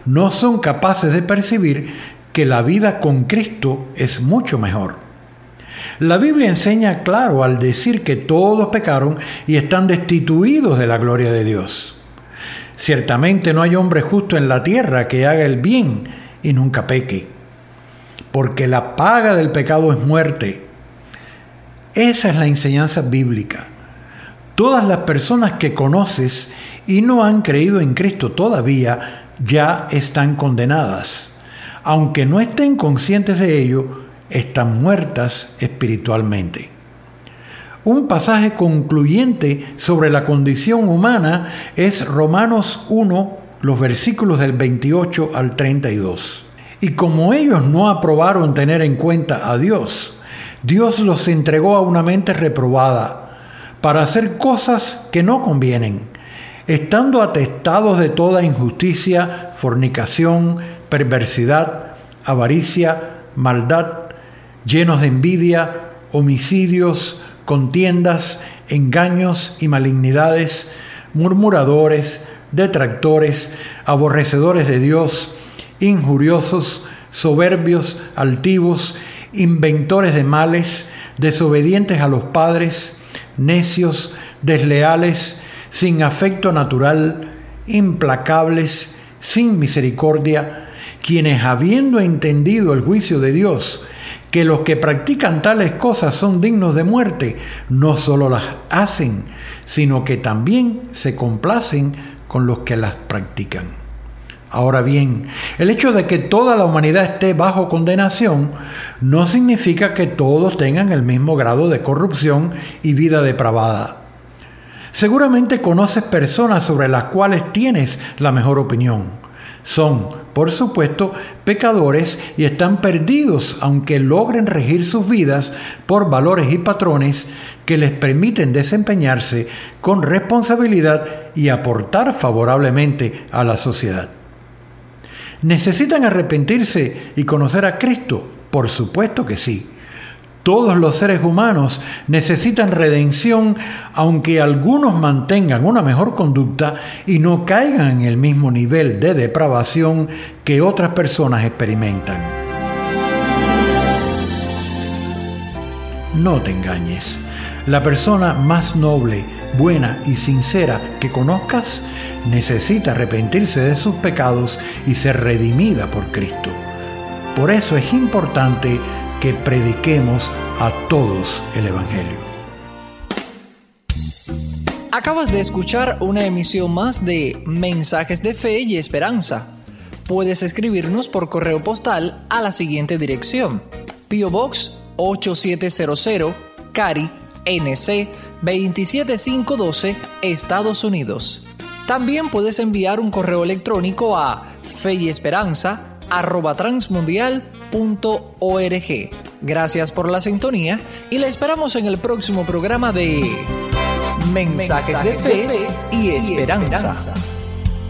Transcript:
no son capaces de percibir que la vida con Cristo es mucho mejor. La Biblia enseña claro al decir que todos pecaron y están destituidos de la gloria de Dios. Ciertamente no hay hombre justo en la tierra que haga el bien y nunca peque, porque la paga del pecado es muerte. Esa es la enseñanza bíblica. Todas las personas que conoces y no han creído en Cristo todavía ya están condenadas. Aunque no estén conscientes de ello, están muertas espiritualmente. Un pasaje concluyente sobre la condición humana es Romanos 1, los versículos del 28 al 32. Y como ellos no aprobaron tener en cuenta a Dios, Dios los entregó a una mente reprobada para hacer cosas que no convienen, estando atestados de toda injusticia, fornicación, perversidad, avaricia, maldad, llenos de envidia, homicidios, contiendas, engaños y malignidades, murmuradores, detractores, aborrecedores de Dios, injuriosos, soberbios, altivos, inventores de males, desobedientes a los padres, necios, desleales, sin afecto natural, implacables, sin misericordia, quienes habiendo entendido el juicio de Dios, que los que practican tales cosas son dignos de muerte, no solo las hacen, sino que también se complacen con los que las practican. Ahora bien, el hecho de que toda la humanidad esté bajo condenación no significa que todos tengan el mismo grado de corrupción y vida depravada. Seguramente conoces personas sobre las cuales tienes la mejor opinión. Son, por supuesto, pecadores y están perdidos, aunque logren regir sus vidas por valores y patrones que les permiten desempeñarse con responsabilidad y aportar favorablemente a la sociedad. ¿Necesitan arrepentirse y conocer a Cristo? Por supuesto que sí. Todos los seres humanos necesitan redención, aunque algunos mantengan una mejor conducta y no caigan en el mismo nivel de depravación que otras personas experimentan. No te engañes. La persona más noble, buena y sincera que conozcas necesita arrepentirse de sus pecados y ser redimida por Cristo. Por eso es importante que prediquemos a todos el Evangelio. Acabas de escuchar una emisión más de Mensajes de Fe y Esperanza. Puedes escribirnos por correo postal a la siguiente dirección: P.O. Box 8700, Cary, NC 27512, Estados Unidos. También puedes enviar un correo electrónico a feyesperanza@transmundial.org. Gracias por la sintonía y la esperamos en el próximo programa de Mensajes de Fe y Esperanza.